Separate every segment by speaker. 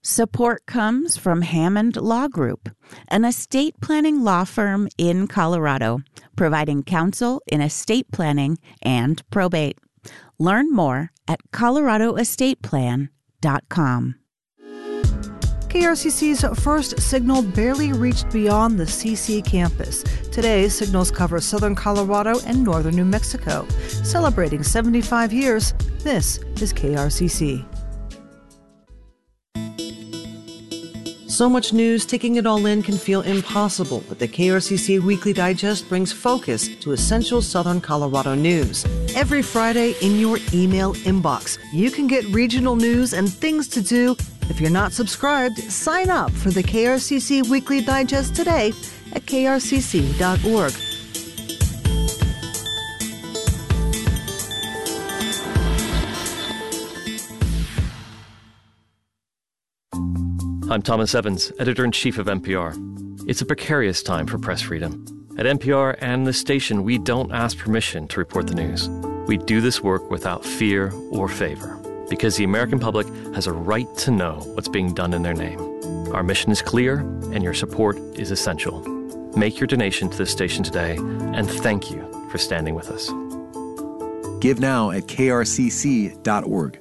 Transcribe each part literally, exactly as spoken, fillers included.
Speaker 1: Support comes from Hammond Law Group, an estate planning law firm in Colorado, providing counsel in estate planning and probate. Learn more at colorado estate plan dot com.
Speaker 2: K R C C's first signal barely reached beyond the C C campus. Today, signals cover southern Colorado and northern New Mexico. Celebrating seventy-five years, this is K R C C. So much news, taking it all in can feel impossible, but the K R C C Weekly Digest brings focus to essential Southern Colorado news. Every Friday in your email inbox, you can get regional news and things to do. If you're not subscribed, sign up for the K R C C Weekly Digest today at k r c c dot org.
Speaker 3: I'm Thomas Evans, Editor-in-Chief of N P R. It's a precarious time for press freedom. At N P R and the station, we don't ask permission to report the news. We do this work without fear or favor, because the American public has a right to know what's being done in their name. Our mission is clear, and your support is essential. Make your donation to the station today, and thank you for standing with us.
Speaker 4: Give now at k r c c dot org.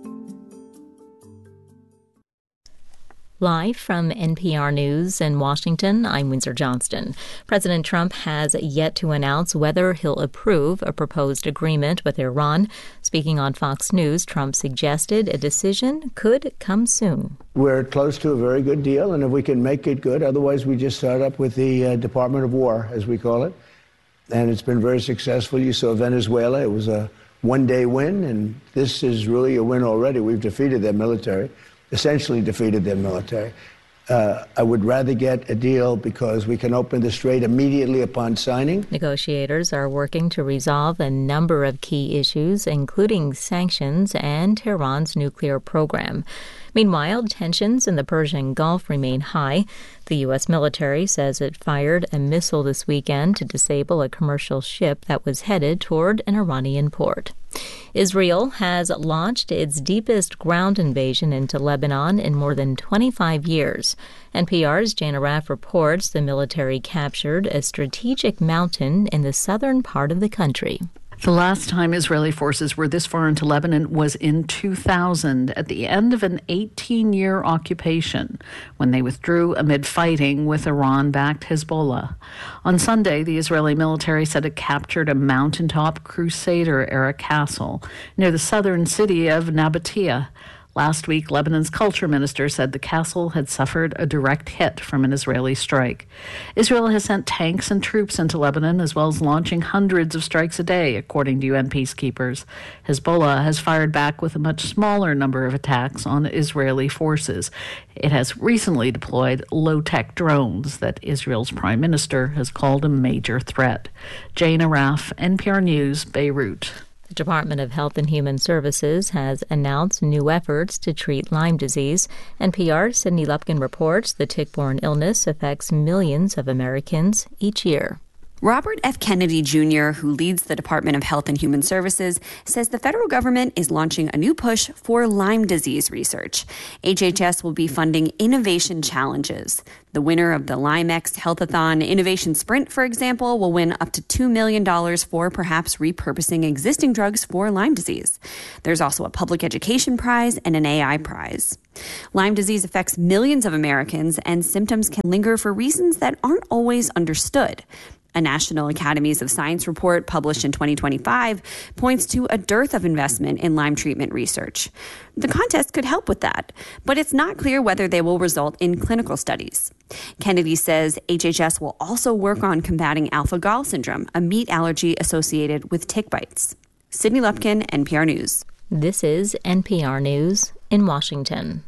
Speaker 5: Live from N P R News in Washington, I'm Windsor Johnston. President Trump has yet to announce whether he'll approve a proposed agreement with Iran. Speaking on Fox News, Trump suggested a decision could come soon.
Speaker 6: We're close to a very good deal, and if we can make it good, otherwise we just start up with the uh, Department of War, as we call it. And it's been very successful. You saw Venezuela. It was a one-day win, and this is really a win already. We've defeated their military. Essentially defeated their military. Uh, I would rather get a deal because we can open the strait immediately upon signing.
Speaker 5: Negotiators are working to resolve a number of key issues, including sanctions and Tehran's nuclear program. Meanwhile, tensions in the Persian Gulf remain high. The U S military says it fired a missile this weekend to disable a commercial ship that was headed toward an Iranian port. Israel has launched its deepest ground invasion into Lebanon in more than twenty-five years. N P R's Jana Raff reports the military captured a strategic mountain in the southern part of the country.
Speaker 7: The last time Israeli forces were this far into Lebanon was in two thousand, at the end of an eighteen-year occupation, when they withdrew amid fighting with Iran-backed Hezbollah. On Sunday, the Israeli military said it captured a mountaintop Crusader-era castle near the southern city of Nabatea. Last week, Lebanon's culture minister said the castle had suffered a direct hit from an Israeli strike. Israel has sent tanks and troops into Lebanon, as well as launching hundreds of strikes a day, according to U N peacekeepers. Hezbollah has fired back with a much smaller number of attacks on Israeli forces. It has recently deployed low-tech drones that Israel's prime minister has called a major threat. Jana Raff, N P R News, Beirut.
Speaker 5: The Department of Health and Human Services has announced new efforts to treat Lyme disease. N P R's Sydney Lupkin reports the tick-borne illness affects millions of Americans each year.
Speaker 8: Robert F. Kennedy Junior, who leads the Department of Health and Human Services, says the federal government is launching a new push for Lyme disease research. H H S will be funding innovation challenges. The winner of the LymeX Healthathon Innovation Sprint, for example, will win up to two million dollars for perhaps repurposing existing drugs for Lyme disease. There's also a public education prize and an A I prize. Lyme disease affects millions of Americans, and symptoms can linger for reasons that aren't always understood. A National Academies of Science report published in twenty twenty-five points to a dearth of investment in Lyme treatment research. The contest could help with that, but it's not clear whether they will result in clinical studies. Kennedy says H H S will also work on combating alpha-gal syndrome, a meat allergy associated with tick bites. Sydney Lupkin, N P R News.
Speaker 5: This is N P R News in Washington.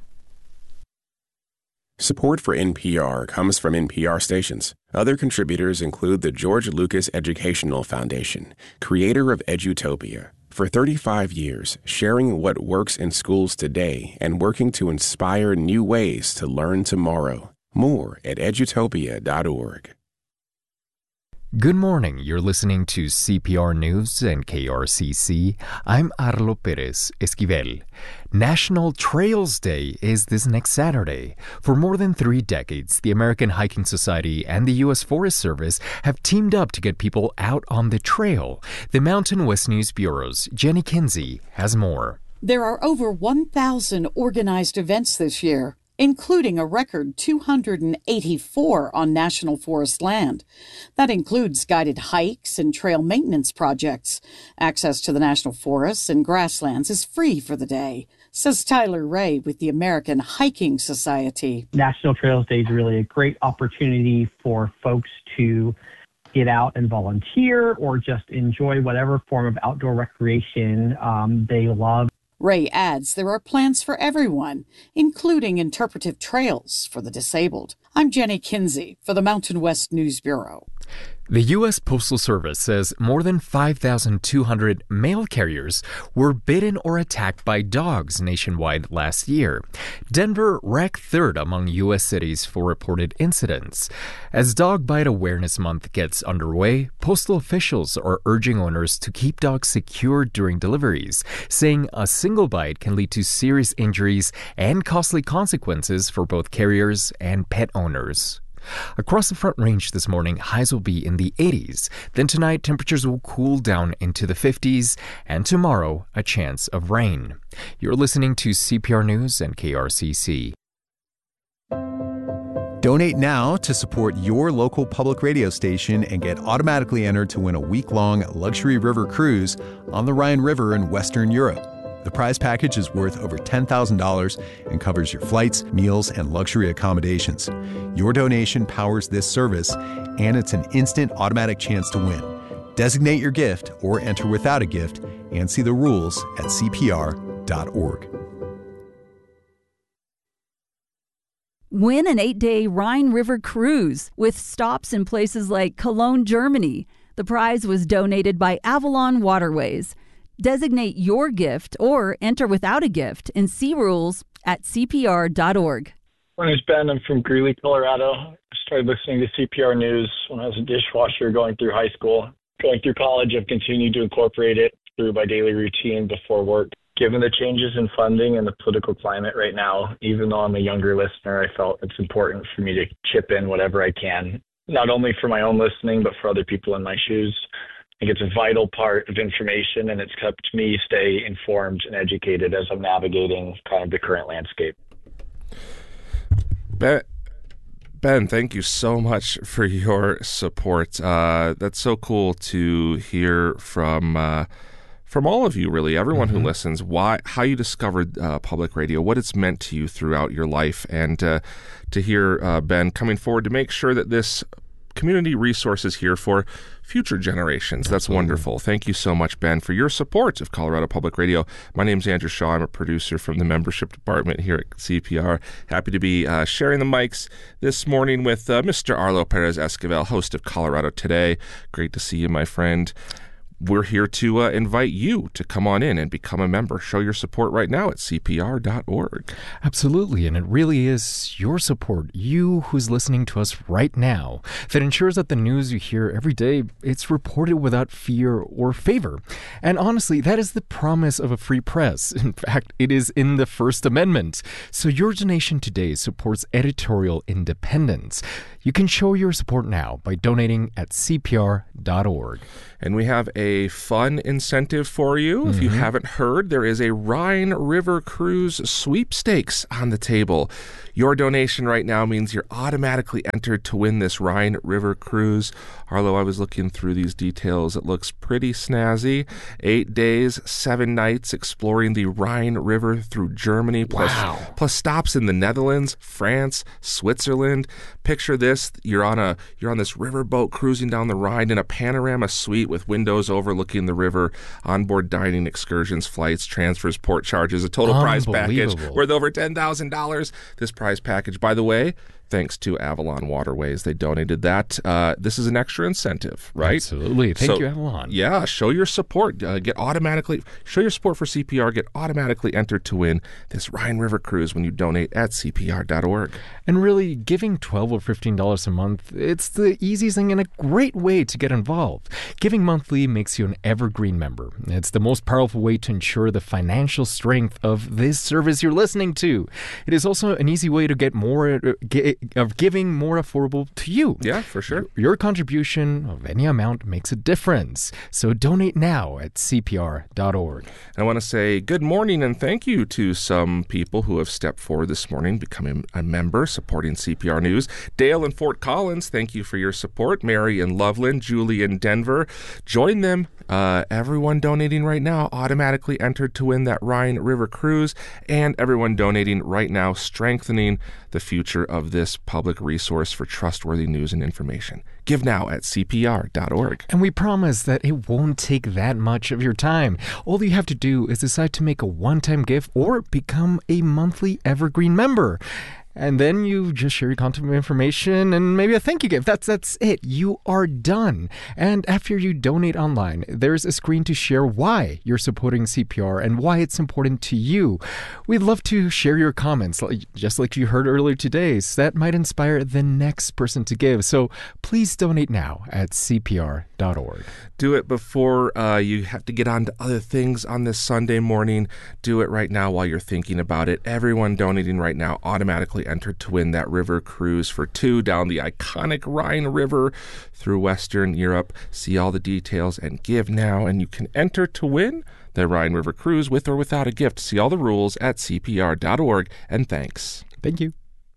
Speaker 9: Support for N P R comes from N P R stations. Other contributors include the George Lucas Educational Foundation, creator of Edutopia. For thirty-five years, sharing what works in schools today and working to inspire new ways to learn tomorrow. More at edutopia dot org.
Speaker 10: Good morning. You're listening to C P R News and K R C C. I'm Arlo Perez Esquivel. National Trails Day is this next Saturday. For more than three decades, the American Hiking Society and the U S Forest Service have teamed up to get people out on the trail. The Mountain West News Bureau's Jenny Kinsey has more.
Speaker 11: There are over one thousand organized events this year, including a record two hundred eighty-four on National Forest land. That includes guided hikes and trail maintenance projects. Access to the national forests and grasslands is free for the day, says Tyler Ray with the American Hiking Society.
Speaker 12: National Trails Day is really a great opportunity for folks to get out and volunteer or just enjoy whatever form of outdoor recreation um, they love.
Speaker 11: Ray adds there are plans for everyone, including interpretive trails for the disabled. I'm Jenny Kinsey for the Mountain West News Bureau.
Speaker 10: The U S Postal Service says more than five thousand two hundred mail carriers were bitten or attacked by dogs nationwide last year. Denver ranked third among U S cities for reported incidents. As Dog Bite Awareness Month gets underway, postal officials are urging owners to keep dogs secure during deliveries, saying a single bite can lead to serious injuries and costly consequences for both carriers and pet owners. Across the Front Range this morning, highs will be in the eighties. Then tonight, temperatures will cool down into the fifties. And tomorrow, a chance of rain. You're listening to C P R News and K R C C.
Speaker 4: Donate now to support your local public radio station and get automatically entered to win a week-long luxury river cruise on the Rhine River in Western Europe. The prize package is worth over ten thousand dollars and covers your flights, meals, and luxury accommodations. Your donation powers this service, and it's an instant automatic chance to win. Designate your gift or enter without a gift and see the rules at C P R dot org.
Speaker 13: Win an eight-day Rhine River cruise with stops in places like Cologne, Germany. The prize was donated by Avalon Waterways. Designate your gift or enter without a gift and see rules at C P R dot org.
Speaker 14: My name is Ben. I'm from Greeley, Colorado. I started listening to C P R News when I was a dishwasher going through high school. Going through college, I've continued to incorporate it through my daily routine before work. Given the changes in funding and the political climate right now, even though I'm a younger listener, I felt it's important for me to chip in whatever I can, not only for my own listening, but for other people in my shoes. I think it's a vital part of information, and it's helped me stay informed and educated as I'm navigating kind of the current landscape.
Speaker 15: Ben, Ben, thank you so much for your support. Uh, that's so cool to hear from uh, from all of you, really, everyone mm-hmm. who listens, why, how you discovered uh, public radio, what it's meant to you throughout your life, and uh, to hear uh, Ben coming forward to make sure that this community resource is here for future generations. That's Absolutely. Wonderful. Thank you so much, Ben, for your support of Colorado Public Radio. My name's Andrew Shaw. I'm a producer from the membership department here at C P R. Happy to be uh, sharing the mics this morning with uh, Mister Arlo Perez Esquivel, host of Colorado Today. Great to see you, my friend. We're here to uh, invite you to come on in and become a member. Show your support right now at C P R dot org.
Speaker 10: Absolutely, and it really is your support, you who's listening to us right now, that ensures that the news you hear every day, it's reported without fear or favor. And honestly, that is the promise of a free press. In fact, it is in the First Amendment. So your donation today supports editorial independence. You can show your support now by donating at C P R dot org.
Speaker 15: And we have a fun incentive for you. Mm-hmm. If you haven't heard, there is a Rhine River Cruise sweepstakes on the table. Your donation right now means you're automatically entered to win this Rhine River Cruise. Arlo, I was looking through these details. It looks pretty snazzy. Eight days, seven nights exploring the Rhine River through Germany, plus,
Speaker 10: wow.
Speaker 15: plus stops in the Netherlands, France, Switzerland. Picture this. You're on a you're on this riverboat cruising down the Rhine in a panorama suite with windows overlooking the river, onboard dining, excursions, flights, transfers, port charges, a total prize package worth over ten thousand dollars. This prize package, by the way, thanks to Avalon Waterways. They donated that. Uh, this is an extra incentive, right?
Speaker 10: Absolutely. Thank
Speaker 15: so,
Speaker 10: you, Avalon.
Speaker 15: Yeah, show your support. Uh, get automatically show your support for C P R. Get automatically entered to win this Rhine River cruise when you donate at C P R dot org.
Speaker 10: And really, giving twelve dollars or fifteen dollars a month, it's the easiest thing and a great way to get involved. Giving monthly makes you an evergreen member. It's the most powerful way to ensure the financial strength of this service you're listening to. It is also an easy way to get more uh, get, of giving more affordable to you.
Speaker 15: Yeah, for sure.
Speaker 10: Your contribution of any amount makes a difference. So donate now at C P R dot org.
Speaker 15: I want to say good morning and thank you to some people who have stepped forward this morning, becoming a member, supporting C P R News. Dale in Fort Collins, thank you for your support. Mary in Loveland, Julie in Denver. Join them. Uh, everyone donating right now automatically entered to win that Rhine River cruise, and everyone donating right now strengthening the future of this public resource for trustworthy news and information. Give now at C P R dot org.
Speaker 10: And we promise that it won't take that much of your time. All you have to do is decide to make a one-time gift or become a monthly evergreen member. And then you just share your contact information and maybe a thank you gift. That's that's it. You are done. And after you donate online, there's a screen to share why you're supporting C P R and why it's important to you. We'd love to share your comments, just like you heard earlier today. So that might inspire the next person to give. So please donate now at C P R dot org.
Speaker 15: Do it before uh, you have to get on to other things on this Sunday morning. Do it right now while you're thinking about it. Everyone donating right now automatically entered to win that river cruise for two down the iconic Rhine River through Western Europe. See all the details and give now, and you can enter to win the Rhine River cruise with or without a gift. See all the rules at C P R dot org, and thanks.
Speaker 10: Thank you.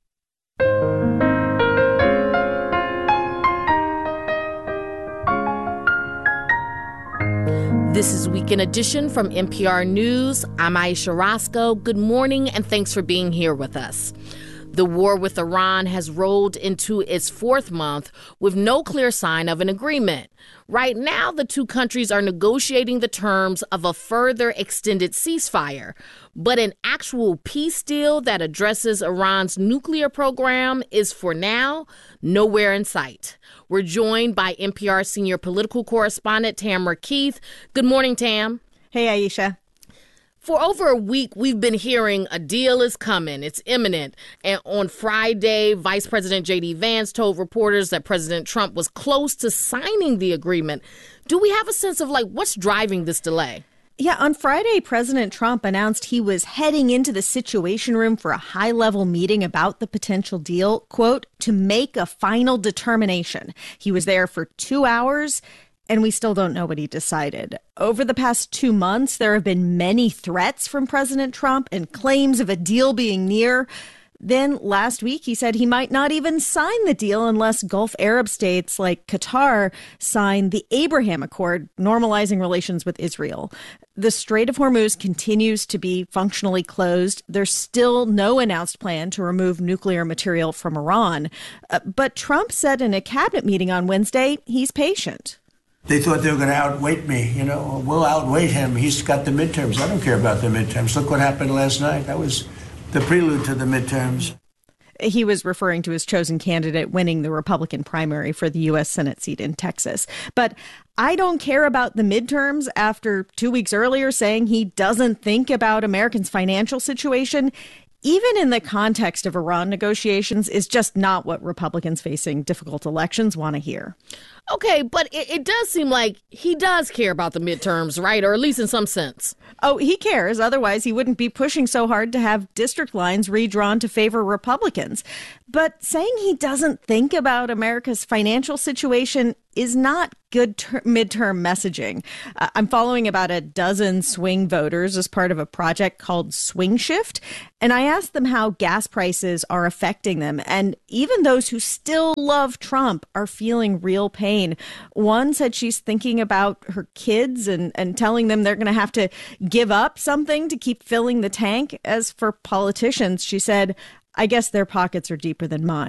Speaker 16: This is Weekend Edition from N P R News. I'm Aisha Roscoe. Good morning, and thanks for being here with us. The war with Iran has rolled into its fourth month with no clear sign of an agreement. Right now, the two countries are negotiating the terms of a further extended ceasefire. But an actual peace deal that addresses Iran's nuclear program is, for now, nowhere in sight. We're joined by N P R senior political correspondent Tamara Keith. Good morning, Tam.
Speaker 17: Hey, Aisha.
Speaker 16: For over a week, we've been hearing a deal is coming. It's imminent. And on Friday, Vice President J D. Vance told reporters that President Trump was close to signing the agreement. Do we have a sense of, like, what's driving this delay?
Speaker 17: Yeah, on Friday, President Trump announced he was heading into the Situation Room for a high-level meeting about the potential deal, quote, to make a final determination. He was there for two hours. And we still don't know what he decided. Over the past two months, there have been many threats from President Trump and claims of a deal being near. Then last week, he said he might not even sign the deal unless Gulf Arab states like Qatar sign the Abraham Accord, normalizing relations with Israel. The Strait of Hormuz continues to be functionally closed. There's still no announced plan to remove nuclear material from Iran. Uh, but Trump said in a cabinet meeting on Wednesday he's patient.
Speaker 6: They thought they were going to outweight me. You know, we'll outweight him. He's got the midterms. I don't care about the midterms. Look what happened last night. That was the prelude to the midterms.
Speaker 17: He was referring to his chosen candidate winning the Republican primary for the U S Senate seat in Texas. But I don't care about the midterms after two weeks earlier saying he doesn't think about Americans' financial situation, even in the context of Iran negotiations, is just not what Republicans facing difficult elections want to hear.
Speaker 16: Okay, but it, it does seem like he does care about the midterms, right? Or at least in some sense.
Speaker 17: Oh, he cares. Otherwise, he wouldn't be pushing so hard to have district lines redrawn to favor Republicans. But saying he doesn't think about America's financial situation is not good ter- midterm messaging. Uh, I'm following about a dozen swing voters as part of a project called Swing Shift, and I asked them how gas prices are affecting them. And even those who still love Trump are feeling real pain. One said she's thinking about her kids and, and telling them they're going to have to give up something to keep filling the tank. As for politicians, she said, I guess their pockets are deeper than mine.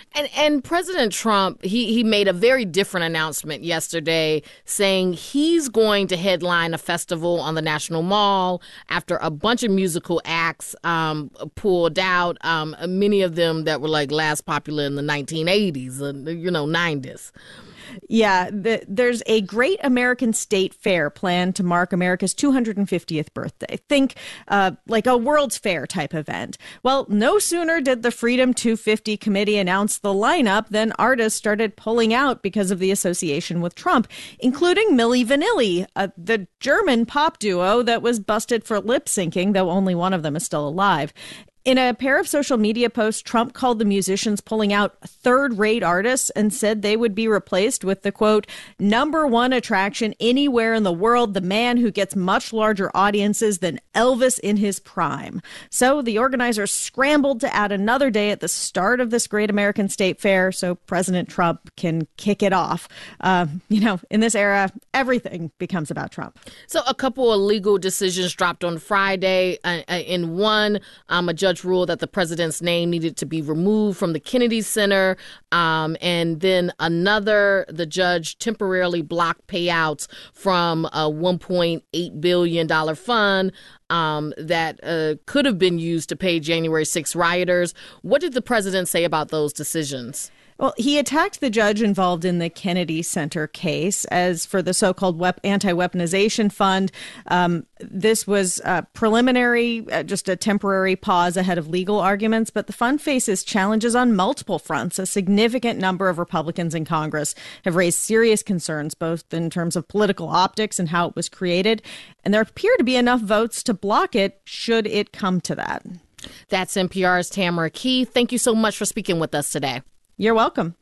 Speaker 16: And and President Trump, he, he made a very different announcement yesterday saying he's going to headline a festival on the National Mall after a bunch of musical acts um, pulled out, um, many of them that were like last popular in the nineteen eighties, uh, you know, nineties.
Speaker 17: Yeah, the, there's a Great American State Fair planned to mark America's two hundred fiftieth birthday. Think uh, like a World's Fair type event. Well, no sooner did the Freedom two fifty committee announce the lineup than artists started pulling out because of the association with Trump, including Milli Vanilli, uh, the German pop duo that was busted for lip syncing, though only one of them is still alive. In a pair of social media posts, Trump called the musicians pulling out third-rate artists and said they would be replaced with the, quote, number one attraction anywhere in the world, the man who gets much larger audiences than Elvis in his prime. So the organizers scrambled to add another day at the start of this Great American State Fair so President Trump can kick it off. Uh, you know, in this era, everything becomes about Trump.
Speaker 16: So a couple of legal decisions dropped on Friday. Uh, in one, um, a judge ruled that the president's name needed to be removed from the Kennedy Center. Um, and then another, the judge temporarily blocked payouts from a one point eight billion dollars fund um, that uh, could have been used to pay January sixth rioters. What did the president say about those decisions?
Speaker 17: Well, he attacked the judge involved in the Kennedy Center case. As for the so-called wep- anti-weaponization fund, um, this was a preliminary, uh, just a temporary pause ahead of legal arguments. But the fund faces challenges on multiple fronts. A significant number of Republicans in Congress have raised serious concerns, both in terms of political optics and how it was created. And there appear to be enough votes to block it should it come to that.
Speaker 16: That's N P R's Tamara Keith. Thank you so much for speaking with us today.
Speaker 17: You're welcome.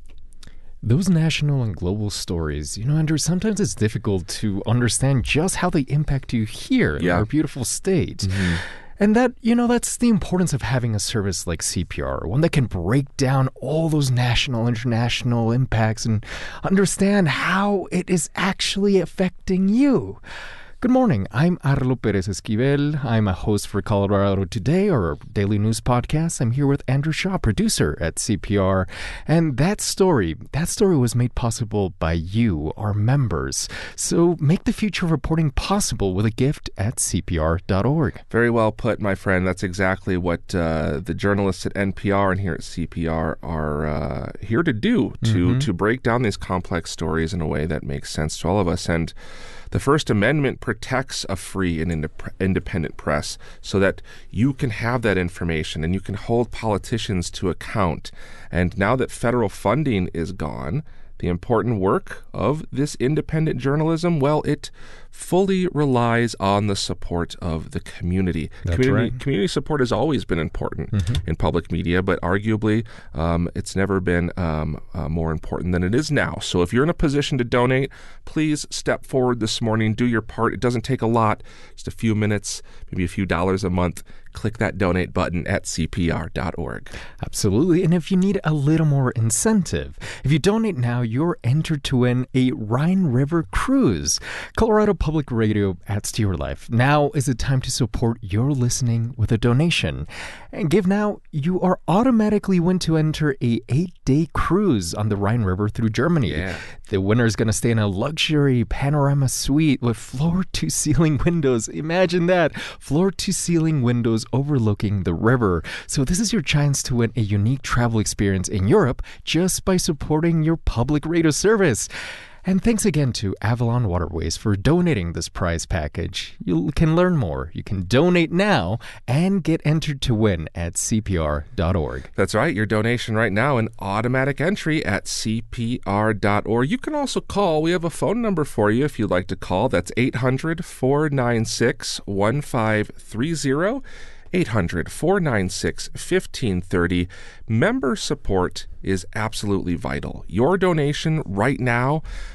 Speaker 10: Those national and global stories, you know, Andrew, sometimes it's difficult to understand just how they impact you here in
Speaker 15: yeah.
Speaker 10: our beautiful state.
Speaker 15: Mm-hmm.
Speaker 10: And that, you know, that's the importance of having a service like C P R, one that can break down all those national, international impacts and understand how it is actually affecting you. Good morning. I'm Arlo Perez Esquivel. I'm a host for Colorado Today, our daily news podcast. I'm here with Andrew Shaw, producer at C P R. And that story, that story was made possible by you, our members. So make the future of reporting possible with a gift at C P R dot org.
Speaker 15: Very well put, my friend. That's exactly what uh, the journalists at N P R and here at C P R are uh, here to do, to, mm-hmm. to break down these complex stories in a way that makes sense to all of us. And the First Amendment protects a free and indep- independent press so that you can have that information and you can hold politicians to account. And now that federal funding is gone, the important work of this independent journalism, well, it fully relies on the support of the community.
Speaker 10: That's
Speaker 15: community,
Speaker 10: right.
Speaker 15: Community support has always been important
Speaker 10: mm-hmm.
Speaker 15: in public media, but arguably um, it's never been um, uh, more important than it is now. So if you're in a position to donate, please step forward this morning, do your part. It doesn't take a lot, just a few minutes, maybe a few dollars a month. Click that donate button at C P R dot org.
Speaker 10: Absolutely. And if you need a little more incentive, if you donate now, you're entered to win a Rhine River cruise. Colorado Public Radio adds to your life. Now is the time to support your listening with a donation. And Give Now, you are automatically win to enter a eight-day cruise on the Rhine River through Germany.
Speaker 15: Yeah.
Speaker 10: The winner is going to stay in a luxury panorama suite with floor-to-ceiling windows. Imagine that. Floor-to-ceiling windows overlooking the river. So this is your chance to win a unique travel experience in Europe just by supporting your public radio service. And thanks again to Avalon Waterways for donating this prize package. You can learn more. You can donate now and get entered to win at C P R dot org.
Speaker 15: That's right. Your donation right now, an automatic entry at C P R dot org. You can also call. We have a phone number for you if you'd like to call. That's eight hundred, four nine six, one five three zero. eight hundred, four nine six, one five three zero. Member support is absolutely vital. Your donation right now,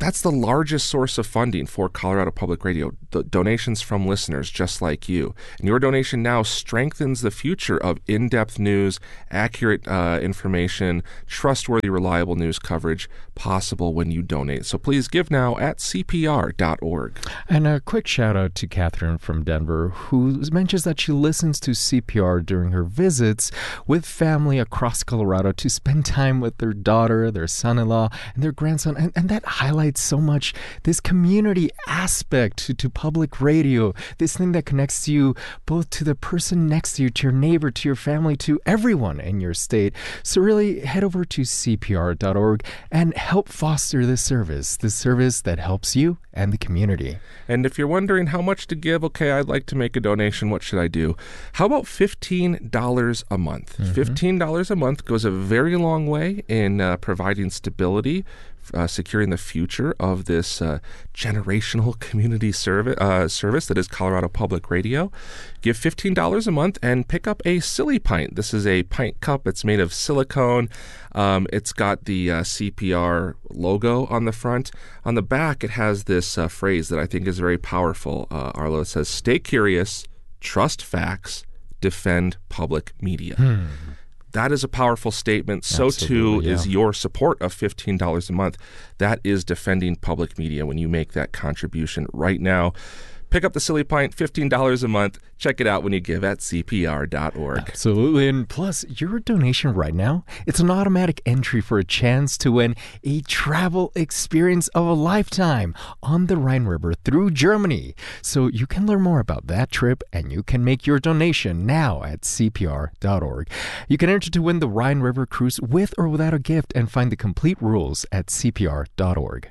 Speaker 15: That's the largest source of funding for Colorado Public Radio, the donations from listeners just like you. And your donation now strengthens the future of in-depth news, accurate uh, information, trustworthy, reliable news coverage possible when you donate. So please give now at C P R dot org.
Speaker 10: And a quick shout out to Catherine from Denver, who mentions that she listens to C P R during her visits with family across Colorado to spend time with their daughter, their son-in-law, and their grandson. And, and that highlights so much this community aspect to, to public radio, this thing that connects you both to the person next to you, to your neighbor, to your family, to everyone in your state. So really head over to C P R dot org and help foster this service, this service that helps you and the community.
Speaker 15: And if you're wondering how much to give, okay, I'd like to make a donation, what should I do? How about fifteen dollars a month? Mm-hmm. fifteen dollars a month goes a very long way in uh, providing stability, Uh, securing the future of this uh, generational community service uh, service that is Colorado Public Radio. Give fifteen dollars a month and pick up a Silly Pint. This is a pint cup. It's made of silicone. Um, it's got the uh, C P R logo on the front. On the back, it has this uh, phrase that I think is very powerful. Uh, Arlo, it says, "Stay curious, trust facts, defend public media." Hmm. That is a powerful statement. So
Speaker 10: Absolutely,
Speaker 15: too
Speaker 10: yeah.
Speaker 15: is your support of fifteen dollars a month. That is defending public media when you make that contribution right now. Pick up the Silly Pint, fifteen dollars a month. Check it out when you give at C P R dot org.
Speaker 10: Absolutely. And plus, your donation right now, it's an automatic entry for a chance to win a travel experience of a lifetime on the Rhine River through Germany. So you can learn more about that trip and you can make your donation now at C P R dot org. You can enter to win the Rhine River cruise with or without a gift and find the complete rules at C P R dot org.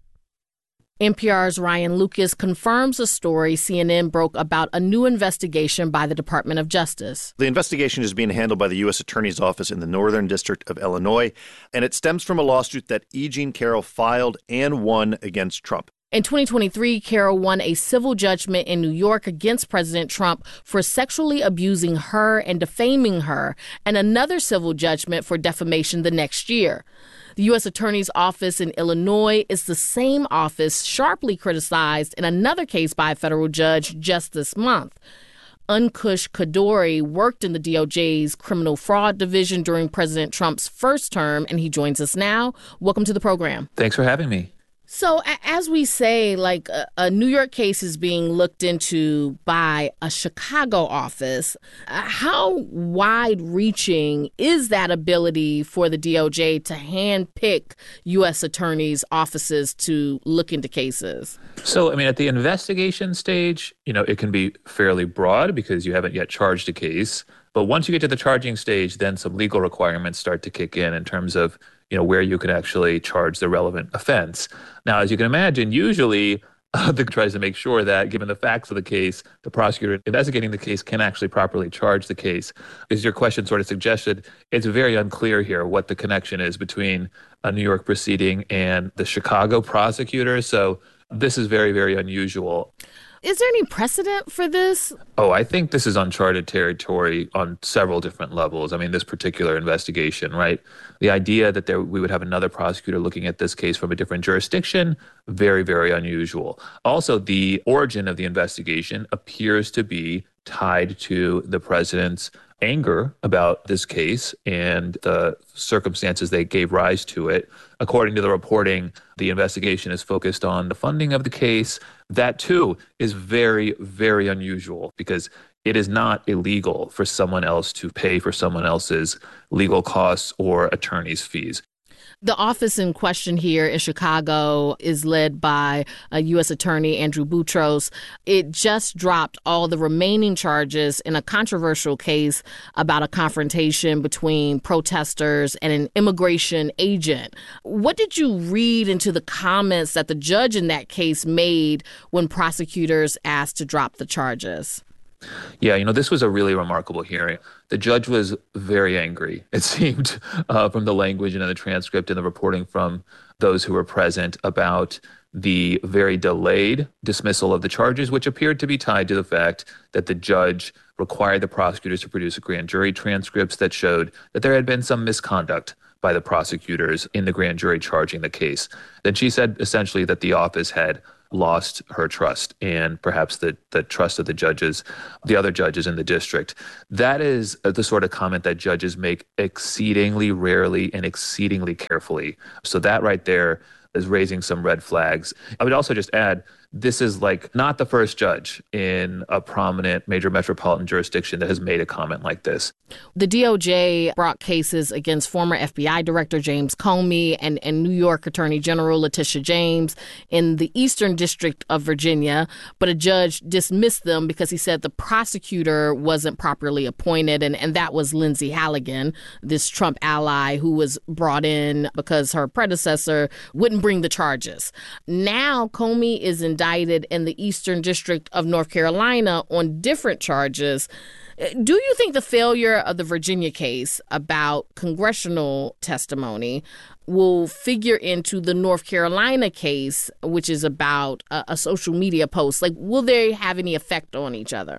Speaker 16: N P R's Ryan Lucas confirms a story C N N broke about a new investigation by the Department of Justice.
Speaker 18: The investigation is being handled by the U S Attorney's Office in the Northern District of Illinois, and it stems from a lawsuit that E. Jean Carroll filed and won against Trump.
Speaker 16: In twenty twenty-three, Carroll won a civil judgment in New York against President Trump for sexually abusing her and defaming her, and another civil judgment for defamation the next year. The U S Attorney's Office in Illinois is the same office sharply criticized in another case by a federal judge just this month. Ankush Kadori worked in the D O J's criminal fraud division during President Trump's first term, and he joins us now. Welcome to the program.
Speaker 19: Thanks for having me.
Speaker 16: So as we say, like a, a New York case is being looked into by a Chicago office. Uh, how wide-reaching is that ability for the D O J to handpick U S attorneys' offices to look into cases?
Speaker 19: So, I mean, at the investigation stage, you know, it can be fairly broad because you haven't yet charged a case. But once you get to the charging stage, then some legal requirements start to kick in in terms of, you know, where you can actually charge the relevant offense. Now, as you can imagine, usually uh, the tries to make sure that, given the facts of the case, the prosecutor investigating the case can actually properly charge the case. As your question sort of suggested, it's very unclear here what the connection is between a New York proceeding and the Chicago prosecutor. So this is very, very unusual.
Speaker 16: Is there any precedent for this?
Speaker 19: Oh, I think this is uncharted territory on several different levels. I mean, this particular investigation, right? The idea that there we would have another prosecutor looking at this case from a different jurisdiction, very, very unusual. Also, the origin of the investigation appears to be tied to the president's anger about this case and the circumstances that gave rise to it. According to the reporting, the investigation is focused on the funding of the case. That, too, is very, very unusual because it is not illegal for someone else to pay for someone else's legal costs or attorney's fees.
Speaker 16: The office in question here in Chicago is led by a U S Attorney Andrew Boutros. It just dropped all the remaining charges in a controversial case about a confrontation between protesters and an immigration agent. What did you read into the comments that the judge in that case made when prosecutors asked to drop the charges?
Speaker 19: Yeah, you know, this was a really remarkable hearing. The judge was very angry, it seemed, uh, from the language and in the transcript and the reporting from those who were present about the very delayed dismissal of the charges, which appeared to be tied to the fact that the judge required the prosecutors to produce a grand jury transcripts that showed that there had been some misconduct by the prosecutors in the grand jury charging the case. Then she said essentially that the office had lost her trust and perhaps the, the trust of the judges, the other judges in the district. That is the sort of comment that judges make exceedingly rarely and exceedingly carefully. So that right there is raising some red flags. I would also just add, this is like not the first judge in a prominent major metropolitan jurisdiction that has made a comment like this.
Speaker 16: The D O J brought cases against former F B I Director James Comey and, and New York Attorney General Letitia James in the Eastern District of Virginia, but a judge dismissed them because he said the prosecutor wasn't properly appointed, and, and that was Lindsay Halligan, this Trump ally who was brought in because her predecessor wouldn't bring the charges. Now Comey is indicted in the Eastern District of North Carolina on different charges. Do you think the failure of the Virginia case about congressional testimony will figure into the North Carolina case, which is about a, a social media post? Like, will they have any effect on each other?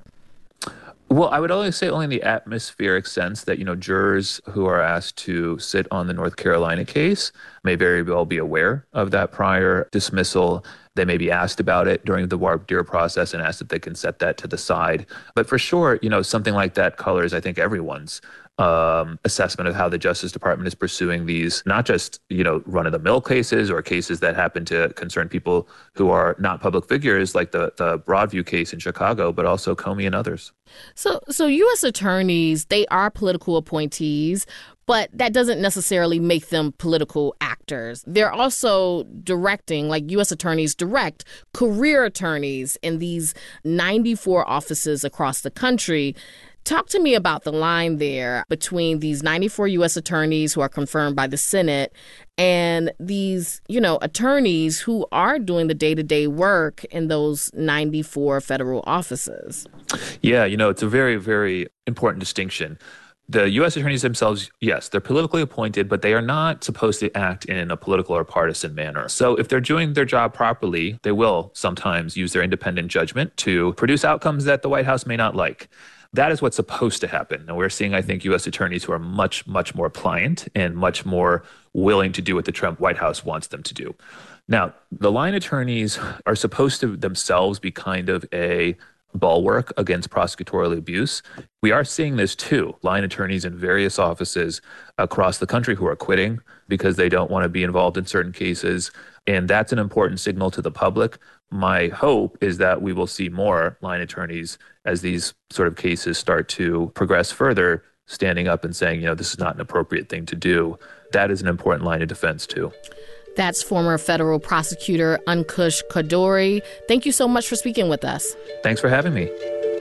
Speaker 19: Well, I would only say only in the atmospheric sense that, you know, jurors who are asked to sit on the North Carolina case may very well be aware of that prior dismissal. They may be asked about it during the voir dire process and asked if they can set that to the side. But for sure, you know, something like that colors, I think, everyone's um, assessment of how the Justice Department is pursuing these, not just, you know, run-of-the-mill cases or cases that happen to concern people who are not public figures, like the, the Broadview case in Chicago, but also Comey and others.
Speaker 16: So, so U S attorneys, they are political appointees, but that doesn't necessarily make them political actors. They're also directing, like U S attorneys direct career attorneys in these ninety-four offices across the country. Talk to me about the line there between these ninety-four U S attorneys who are confirmed by the Senate and these, you know, attorneys who are doing the day-to-day work in those ninety-four federal offices.
Speaker 19: Yeah, you know, it's a very, very important distinction. The U S attorneys themselves, yes, they're politically appointed, but they are not supposed to act in a political or partisan manner. So if they're doing their job properly, they will sometimes use their independent judgment to produce outcomes that the White House may not like. That is what's supposed to happen. And we're seeing, I think, U S attorneys who are much, much more pliant and much more willing to do what the Trump White House wants them to do. Now, the line attorneys are supposed to themselves be kind of a bulwark against prosecutorial abuse. We are seeing this too. Line attorneys in various offices across the country who are quitting because they don't want to be involved in certain cases. And that's an important signal to the public. My hope is that we will see more line attorneys as these sort of cases start to progress further, standing up and saying, you know, this is not an appropriate thing to do. That is an important line of defense too.
Speaker 16: That's former federal prosecutor Ankush Khardori. Thank you so much for speaking with us.
Speaker 19: Thanks for having me.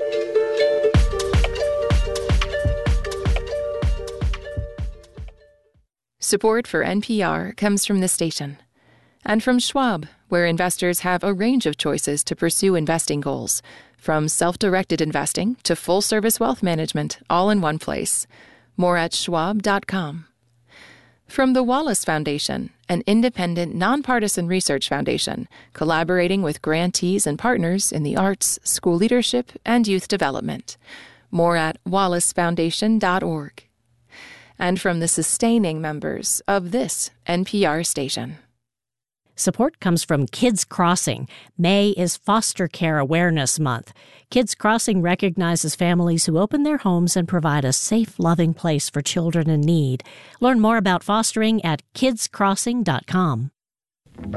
Speaker 20: Support for N P R comes from the station and from Schwab, where investors have a range of choices to pursue investing goals, from self-directed investing to full-service wealth management, all in one place. More at schwab dot com. From the Wallace Foundation, an independent, nonpartisan research foundation collaborating with grantees and partners in the arts, school leadership, and youth development. More at wallace foundation dot org. And from the sustaining members of this N P R station.
Speaker 21: Support comes from Kids Crossing. May is Foster Care Awareness Month. Kids Crossing recognizes families who open their homes and provide a safe, loving place for children in need. Learn more about fostering at kids crossing dot com.